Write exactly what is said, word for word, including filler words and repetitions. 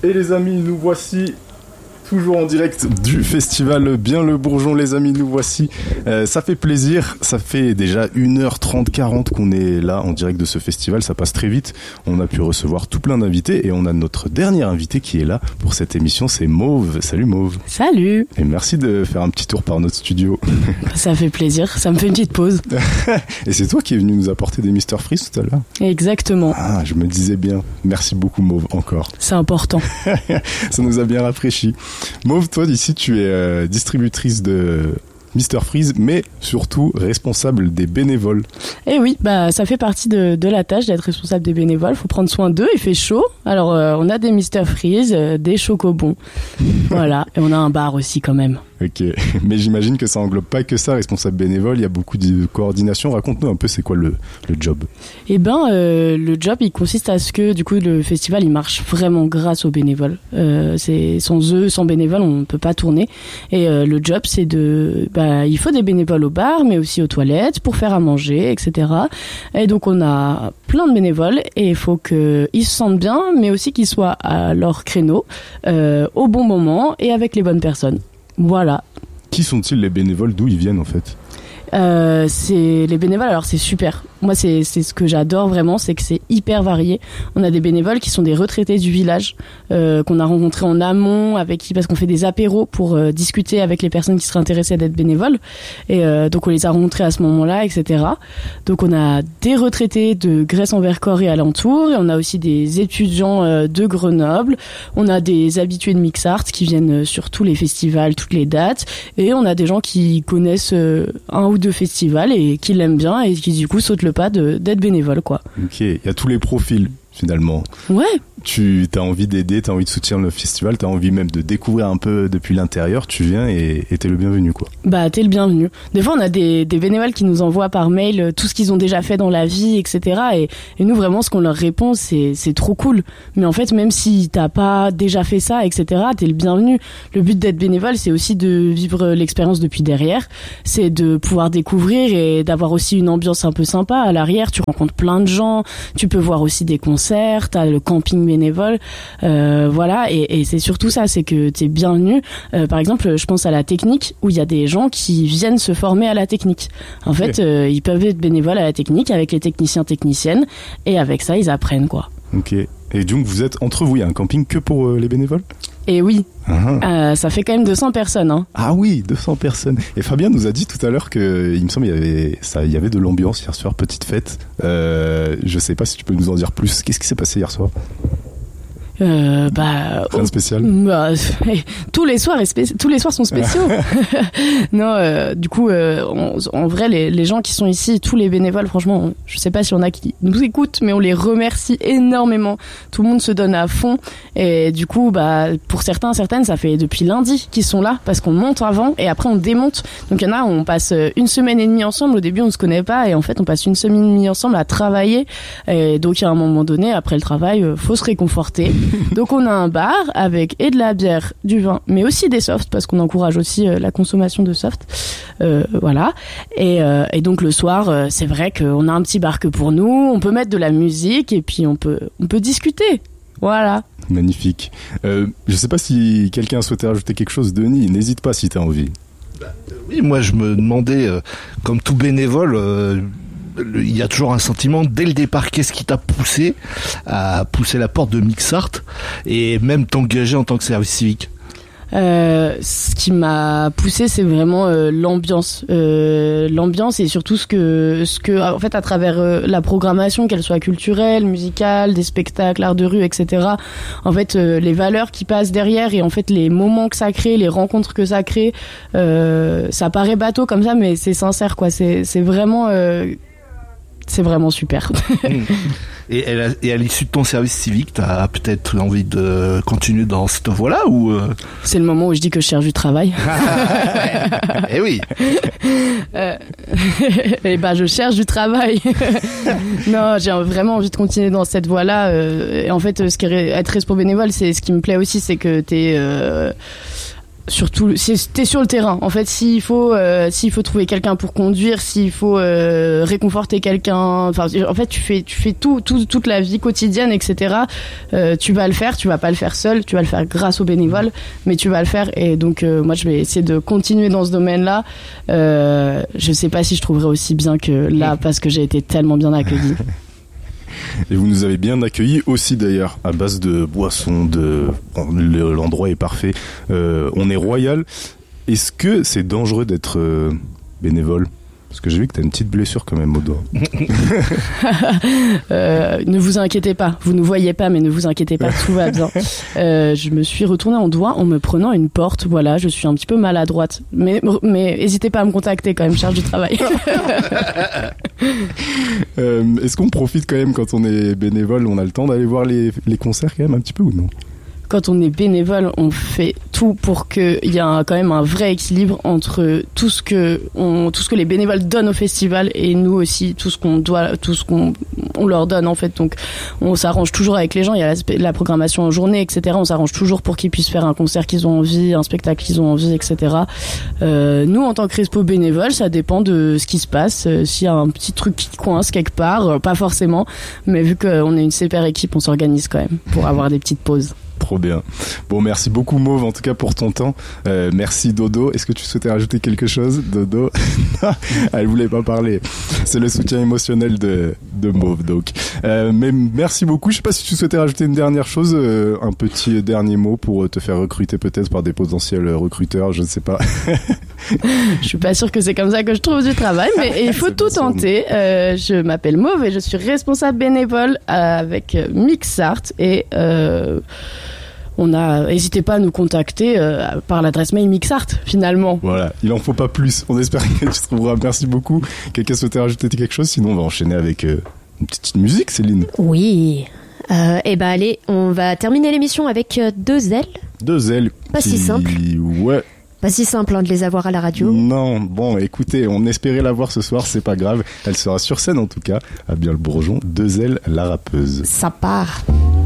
Et les amis, nous voici toujours en direct du festival Bien le Bourgeon, les amis, nous voici. Euh, ça fait plaisir, ça fait déjà une heure trente, quarante qu'on est là en direct de ce festival, ça passe très vite. On a pu recevoir tout plein d'invités et on a notre dernier invité qui est là pour cette émission, c'est Mauve. Salut Mauve. Salut. Et merci de faire un petit tour par notre studio. Ça fait plaisir, ça me fait une petite pause. Et c'est toi qui es venu nous apporter des Mister Freeze tout à l'heure. Exactement. Ah, je me disais bien. Merci beaucoup Mauve, encore. C'est important. Ça nous a bien rafraîchi. Mauve, toi d'ici tu es euh, distributrice de Mister Freeze, mais surtout responsable des bénévoles. Eh oui, bah ça fait partie de, de la tâche d'être responsable des bénévoles. Faut prendre soin d'eux, il fait chaud. Alors euh, on a des Mister Freeze, euh, des chocobons. Voilà, et on a un bar aussi quand même. Ok, mais j'imagine que ça englobe pas que ça, responsable bénévole, il y a beaucoup de coordination. Raconte-nous un peu c'est quoi le, le job. Eh ben, euh, le job il consiste à ce que du coup le festival il marche vraiment grâce aux bénévoles. Euh, c'est, sans eux, sans bénévoles, on ne peut pas tourner. Et euh, le job c'est de... Bah, il faut des bénévoles au bar, mais aussi aux toilettes, pour faire à manger, et cetera. Et donc on a plein de bénévoles et il faut qu'ils se sentent bien, mais aussi qu'ils soient à leur créneau, euh, au bon moment et avec les bonnes personnes. Voilà. Qui sont-ils les bénévoles? D'où ils viennent en fait? Euh, c'est les bénévoles, alors c'est super. Moi, c'est, c'est ce que j'adore vraiment, c'est que c'est hyper varié. On a des bénévoles qui sont des retraités du village, euh, qu'on a rencontrés en amont, avec qui, parce qu'on fait des apéros pour euh, discuter avec les personnes qui seraient intéressées d'être bénévoles. Et euh, donc, on les a rencontrés à ce moment-là, et cetera. Donc, on a des retraités de Grèce-en-Vercors et alentours, et on a aussi des étudiants euh, de Grenoble. On a des habitués de Mixart qui viennent sur tous les festivals, toutes les dates. Et on a des gens qui connaissent euh, un ou deux festivals et qui l'aiment bien et qui, du coup, sautent le pas de, d'être bénévole, quoi. Ok, il y a tous les profils finalement. Ouais. Tu as envie d'aider, tu as envie de soutenir le festival, tu as envie même de découvrir un peu depuis l'intérieur, tu viens et t'es le bienvenu, quoi. Bah, t'es le bienvenu. Des fois, on a des, des bénévoles qui nous envoient par mail euh, tout ce qu'ils ont déjà fait dans la vie, et cetera. Et, et nous, vraiment, ce qu'on leur répond, c'est, c'est trop cool. Mais en fait, même si t'as pas déjà fait ça, et cetera, t'es le bienvenu. Le but d'être bénévole, c'est aussi de vivre l'expérience depuis derrière. C'est de pouvoir découvrir et d'avoir aussi une ambiance un peu sympa. À l'arrière, tu rencontres plein de gens, tu peux voir aussi des concerts, t'as le camping bénévole, euh, voilà, et, et c'est surtout ça, c'est que t'es bienvenu. Euh, par exemple, je pense à la technique, où il y a des gens qui viennent se former à la technique. En fait, okay. euh, ils peuvent être bénévoles à la technique avec les techniciens techniciennes, et avec ça, ils apprennent, quoi. Ok. Et donc, vous êtes entre vous, il y a un camping que pour euh, les bénévoles? Et oui, uh-huh. euh, ça fait quand même deux cents personnes. Hein. Ah oui, deux cents personnes. Et Fabien nous a dit tout à l'heure que, il me semble, il y avait, ça, il y avait de l'ambiance hier soir, petite fête. Euh, je sais pas si tu peux nous en dire plus. Qu'est-ce qui s'est passé hier soir? Euh, bah, Rien de spécial. Bah, tous les soirs, spé- tous les soirs sont spéciaux. Non, euh, du coup, euh, on, en vrai, les, les gens qui sont ici, tous les bénévoles, franchement, je sais pas s'il y en a qui nous écoutent, mais on les remercie énormément. Tout le monde se donne à fond, et du coup, bah, pour certains, certaines, ça fait depuis lundi qu'ils sont là, parce qu'on monte avant et après on démonte. Donc il y en a, on passe une semaine et demie ensemble. Au début, on se connaît pas, et en fait, on passe une semaine et demie ensemble à travailler. Et donc, à un moment donné, après le travail, faut se réconforter. Donc on a un bar avec et de la bière, du vin, mais aussi des softs, parce qu'on encourage aussi euh, la consommation de softs. Euh, voilà. Et, euh, et donc le soir, euh, c'est vrai qu'on a un petit bar que pour nous. On peut mettre de la musique et puis on peut, on peut discuter. Voilà. Magnifique. Euh, je sais pas si quelqu'un souhaitait rajouter quelque chose, Denis. N'hésite pas si t'as envie. Bah, euh, oui, moi je me demandais, euh, comme tout bénévole, euh, il y a toujours un sentiment dès le départ. Qu'est-ce qui t'a poussé à pousser la porte de Mixart et même t'engager en tant que service civique? Euh, ce qui m'a poussé, c'est vraiment euh, l'ambiance, euh, l'ambiance et surtout ce que, ce que, en fait, à travers euh, la programmation, qu'elle soit culturelle, musicale, des spectacles, art de rue, et cetera. En fait, euh, les valeurs qui passent derrière et en fait les moments que ça crée, les rencontres que ça crée, euh, ça paraît bateau comme ça, mais c'est sincère, quoi. C'est, c'est vraiment, euh, c'est vraiment super. Et, et à l'issue de ton service civique, t'as peut-être envie de continuer dans cette voie-là ou euh... C'est le moment où je dis que je cherche du travail. Eh oui. euh, et ben je cherche du travail. Non, j'ai vraiment envie de continuer dans cette voie-là. Euh, et en fait, ce qui est être respo bénévole, c'est ce qui me plaît aussi, c'est que t'es euh, Surtout, si t'es sur le terrain. En fait, s'il faut, euh, s'il faut trouver quelqu'un pour conduire, s'il faut euh, réconforter quelqu'un, enfin, en fait, tu fais, tu fais tout, tout, toute la vie quotidienne, et cetera. Euh, tu vas le faire. Tu vas pas le faire seul. Tu vas le faire grâce aux bénévoles, mais tu vas le faire. Et donc, euh, moi, je vais essayer de continuer dans ce domaine-là. Euh, je sais pas si je trouverai aussi bien que là, parce que j'ai été tellement bien accueillie. Et vous nous avez bien accueillis aussi d'ailleurs, à base de boissons, de... l'endroit est parfait. Euh, on est royal. Est-ce que c'est dangereux d'être euh, bénévole ? Parce que j'ai vu que t'as une petite blessure quand même au doigt. euh, ne vous inquiétez pas, vous ne voyez pas, mais ne vous inquiétez pas, tout va bien. Euh, je me suis retournée en doigt en me prenant une porte. Voilà, je suis un petit peu maladroite, mais mais n'hésitez pas à me contacter quand même, charge du travail. euh, est-ce qu'on profite quand même quand on est bénévole ? On a le temps d'aller voir les les concerts quand même un petit peu ou non ? Quand on est bénévole, on fait tout pour qu'il y ait un, quand même un vrai équilibre entre tout ce que on, tout ce que les bénévoles donnent au festival et nous aussi tout ce qu'on doit, tout ce qu'on on leur donne en fait. Donc on s'arrange toujours avec les gens. Il y a la, la programmation en journée, et cetera. On s'arrange toujours pour qu'ils puissent faire un concert qu'ils ont envie, un spectacle qu'ils ont envie, et cetera. Euh, nous en tant que Respo bénévole, ça dépend de ce qui se passe. Euh, s'il y a un petit truc qui coince quelque part, euh, pas forcément, mais vu qu'on est une super équipe, on s'organise quand même pour avoir des petites pauses. Trop bien. Bon, merci beaucoup Mauve en tout cas pour ton temps. Euh, merci Dodo. Est-ce que tu souhaitais rajouter quelque chose, Dodo? Elle voulait pas parler. C'est le soutien émotionnel de, de Mauve donc. Euh, mais merci beaucoup. Je sais pas si tu souhaitais rajouter une dernière chose, euh, un petit dernier mot pour te faire recruter peut-être par des potentiels recruteurs, je ne sais pas. Je suis pas sûre que c'est comme ça que je trouve du travail, mais il faut tout tenter. Euh, je m'appelle Mauve et je suis responsable bénévole avec Mixart et euh, on a, n'hésitez pas à nous contacter euh, par l'adresse mail Mixart finalement. Voilà, il en faut pas plus. On espère que tu trouveras. Merci beaucoup. Quelqu'un souhaitait rajouter quelque chose? Sinon, on va enchaîner avec euh, une petite musique, Céline. Oui. Euh, et ben allez, on va terminer l'émission avec euh, deux ailes. Deux ailes. Pas qui... si simple. Ouais. Pas si simple hein, de les avoir à la radio. Non, bon, écoutez, on espérait la voir ce soir, c'est pas grave. Elle sera sur scène en tout cas, à bien le Bourgeon. Deux ailes, la rappeuse. Ça part.